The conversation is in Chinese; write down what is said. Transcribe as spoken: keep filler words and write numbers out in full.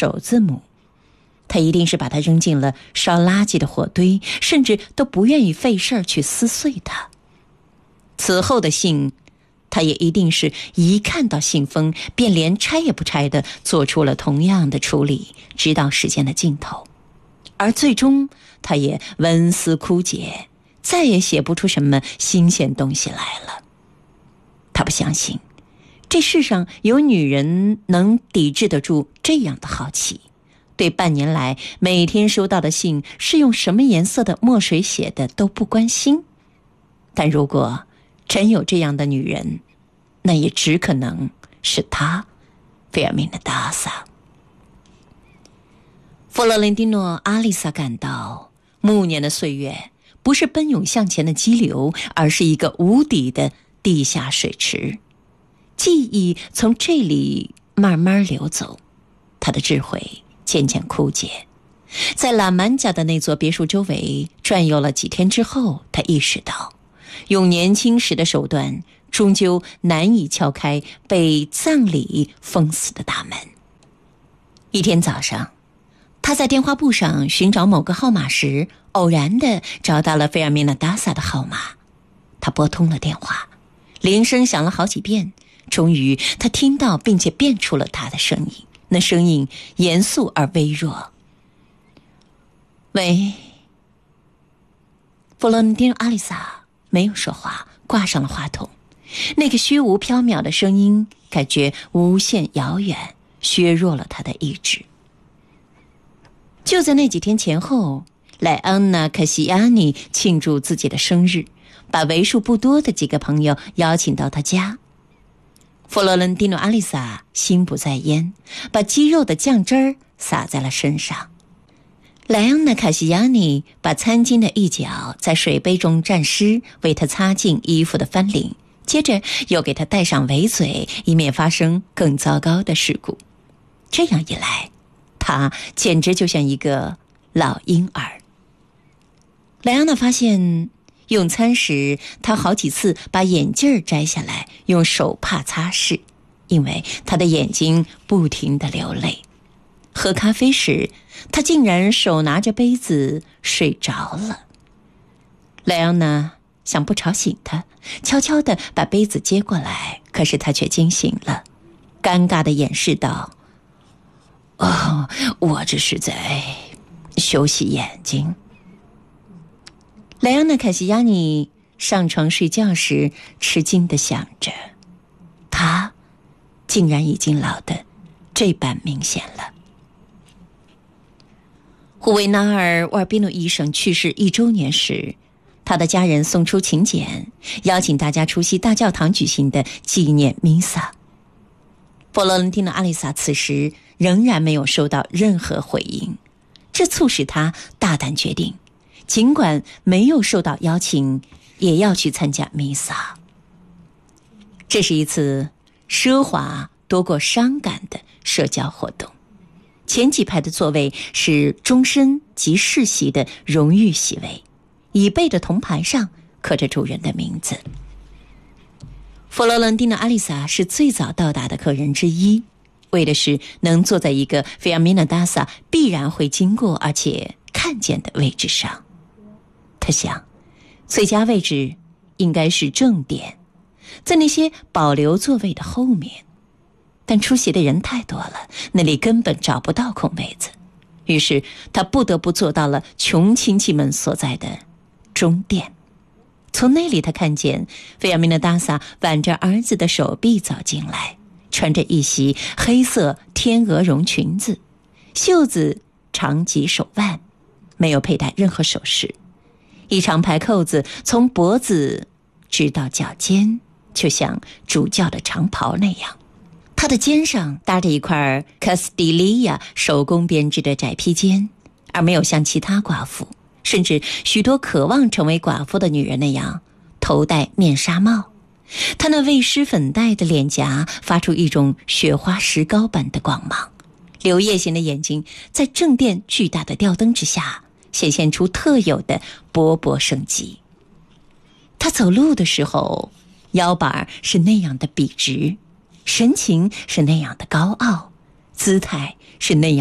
首字母。他一定是把它扔进了烧垃圾的火堆，甚至都不愿意费事儿去撕碎它。此后的信，他也一定是一看到信封便连拆也不拆的做出了同样的处理，直到时间的尽头。而最终他也文思枯竭，再也写不出什么新鲜东西来了。他不相信这世上有女人能抵制得住这样的好奇，对半年来每天收到的信是用什么颜色的墨水写的都不关心。但如果真有这样的女人，那也只可能是她，费尔米娜·达萨。弗洛伦蒂诺·阿丽萨感到，暮年的岁月不是奔涌向前的激流，而是一个无底的地下水池。记忆从这里慢慢流走，他的智慧渐渐枯竭。在拉曼加的那座别墅周围转悠了几天之后，他意识到用年轻时的手段终究难以敲开被葬礼封死的大门。一天早上，他在电话簿上寻找某个号码时，偶然地找到了费尔米娜·达萨的号码。他拨通了电话，铃声响了好几遍，终于他听到并且辨出了他的声音，那声音严肃而微弱。喂。弗洛伦蒂诺·阿丽萨没有说话，挂上了话筒。那个虚无缥缈的声音感觉无限遥远，削弱了他的意志。就在那几天前后，莱昂娜·卡西亚尼庆祝自己的生日，把为数不多的几个朋友邀请到他家。弗洛伦蒂诺·阿丽萨心不在焉，把鸡肉的酱汁儿洒在了身上。莱昂娜·卡西亚尼把餐巾的一角在水杯中蘸湿，为他擦净衣服的翻领，接着又给他戴上围嘴，以免发生更糟糕的事故。这样一来，他简直就像一个老婴儿。莱昂娜发现用餐时，他好几次把眼镜摘下来，用手帕擦拭，因为他的眼睛不停地流泪。喝咖啡时，他竟然手拿着杯子睡着了。莱昂娜想不吵醒他，悄悄地把杯子接过来，可是他却惊醒了，尴尬地掩饰道：哦，我这是在休息眼睛。莱昂娜·卡西亚尼上床睡觉时，吃惊地想着，他竟然已经老得这般明显了。胡维纳尔·沃尔宾努医生去世一周年时，他的家人送出请柬，邀请大家出席大教堂举行的纪念弥撒。弗洛伦蒂诺·阿丽萨此时仍然没有收到任何回应，这促使他大胆决定，尽管没有受到邀请，也要去参加弥撒。这是一次奢华多过伤感的社交活动。前几排的座位是终身及世袭的荣誉席位，椅背的铜牌上刻着主人的名字。弗洛伦蒂诺·阿丽萨是最早到达的客人之一，为的是能坐在一个费尔米娜·达萨必然会经过而且看见的位置上。他想，最佳位置应该是正点，在那些保留座位的后面。但出席的人太多了，那里根本找不到空位子，于是他不得不坐到了穷亲戚们所在的中殿。从那里他看见费尔米娜·达萨挽着儿子的手臂走进来，穿着一袭黑色天鹅绒裙子，袖子长及手腕，没有佩戴任何首饰，一长排扣子从脖子直到脚尖，就像主教的长袍那样。他的肩上搭着一块卡斯蒂利亚手工编织的窄披肩，而没有像其他寡妇，甚至许多渴望成为寡妇的女人那样头戴面纱帽。他那未施粉黛的脸颊发出一种雪花石膏般的光芒，柳叶形的眼睛在正殿巨大的吊灯之下显现出特有的勃勃生机。他走路的时候，腰板是那样的笔直，神情是那样的高傲，姿态是那样